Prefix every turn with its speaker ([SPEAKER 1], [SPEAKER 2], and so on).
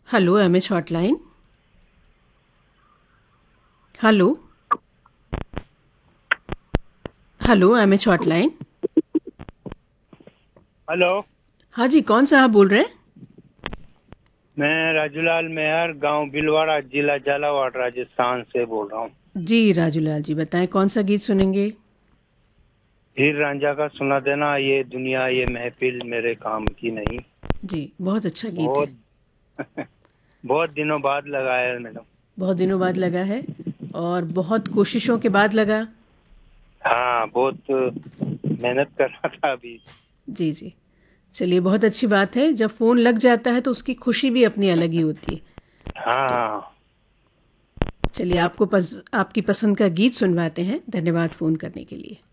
[SPEAKER 1] Hello MH hotline. Hello. Hello MH hotline.
[SPEAKER 2] Hello.
[SPEAKER 1] हाँ जी, कौन साहब बोल रहे हैं?
[SPEAKER 2] मैं राजूलाल मेहर, गांव भिलवाड़ा, जिला झालावाड़, राजस्थान से बोल रहा हूँ।
[SPEAKER 1] जी राजूलाल जी, बताएं कौन सा गीत सुनेंगे?
[SPEAKER 2] हीर रांझा का सुना देना, ये दुनिया ये महफिल मेरे काम की नहीं।
[SPEAKER 1] जी, बहुत अच्छा गीत है।
[SPEAKER 2] बहुत बहुत दिनों बाद लगाया है मैडम।
[SPEAKER 1] बहुत दिनों बाद लगा है और बहुत कोशिशों के बाद लगा।
[SPEAKER 2] हाँ, बहुत मेहनत कर रहा था अभी।
[SPEAKER 1] जी जी। चलिए, बहुत अच्छी बात है। जब फ़ोन लग जाता है तो उसकी खुशी भी अपनी अलग ही होती है। तो
[SPEAKER 2] हाँ।
[SPEAKER 1] चलिए, आपकी पसंद का गीत सुनवाते हैं। धन्यवाद फ़ोन करने के लिए।